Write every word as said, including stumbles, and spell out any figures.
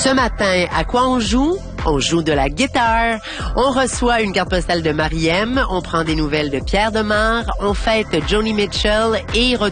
Ce matin, à quoi on joue? On joue de la guitare. On reçoit une carte postale de Marie-M. On prend des nouvelles de Pierre Demar. On fête Joni Mitchell et